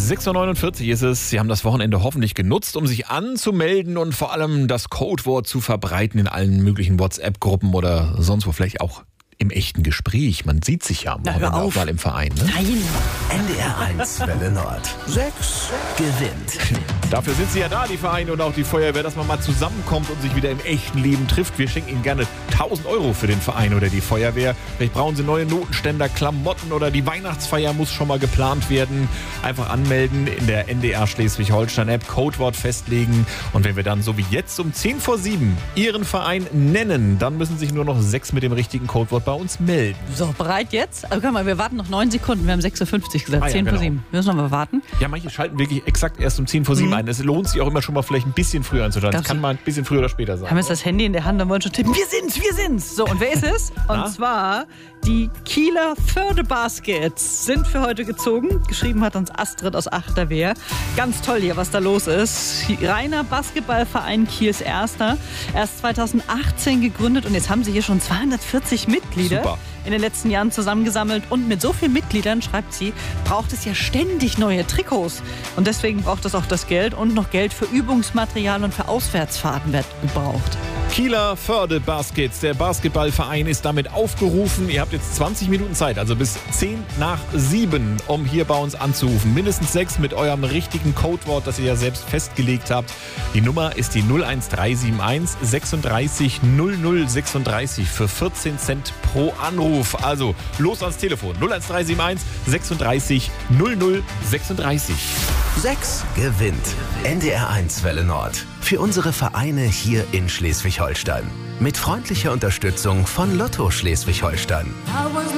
6:49 Uhr ist es. Sie haben das Wochenende hoffentlich genutzt, um sich anzumelden und vor allem das Codewort zu verbreiten in allen möglichen WhatsApp-Gruppen oder sonst wo, vielleicht auch im echten Gespräch. Man sieht sich ja auch mal im Verein. Ne? Nein. NDR 1 Welle Nord. 6 gewinnt. Dafür sind sie ja da, die Vereine und auch die Feuerwehr, dass man mal zusammenkommt und sich wieder im echten Leben trifft. Wir schenken Ihnen gerne 1.000 € für den Verein oder die Feuerwehr. Vielleicht brauchen Sie neue Notenständer, Klamotten oder die Weihnachtsfeier muss schon mal geplant werden. Einfach anmelden in der NDR Schleswig-Holstein-App, Codewort festlegen. Und wenn wir dann so wie jetzt um 6:50 Ihren Verein nennen, dann müssen sich nur noch 6 mit dem richtigen Codewort bei uns melden. So, bereit jetzt? Also, guck mal, wir warten noch 9 Sekunden. Wir haben 6:50 gesagt, 10:07. Genau. Wir müssen noch mal warten. Ja, manche schalten wirklich exakt erst um 10:07 ein. Es lohnt sich auch immer schon mal vielleicht ein bisschen früher einzuschalten. Es kann mal ein bisschen früher oder später sein. Haben jetzt das Handy in der Hand und wollen schon tippen. Wir sind's! So, und wer ist es? Und zwar die Kieler Förde-Baskets sind für heute gezogen. Geschrieben hat uns Astrid aus Achterwehr. Ganz toll hier, was da los ist. Reiner Basketballverein Kiels Erster. Erst 2018 gegründet und jetzt haben sie hier schon 240 Mitglieder. Super. In den letzten Jahren zusammengesammelt. Und mit so vielen Mitgliedern, schreibt sie, braucht es ja ständig neue Trikots. Und deswegen braucht es auch das Geld. Und noch Geld für Übungsmaterial und für Auswärtsfahrten wird gebraucht. Kieler Förde Baskets, der Basketballverein, ist damit aufgerufen. Ihr habt jetzt 20 Minuten Zeit, also bis 6:10, um hier bei uns anzurufen. Mindestens 6 mit eurem richtigen Codewort, das ihr ja selbst festgelegt habt. Die Nummer ist die 01371 36 00 36 für 14 Cent pro Anruf. Also los ans Telefon. 01371 36 00 36. 6 gewinnt. NDR 1 Welle Nord. Für unsere Vereine hier in Schleswig-Holstein. Mit freundlicher Unterstützung von Lotto Schleswig-Holstein.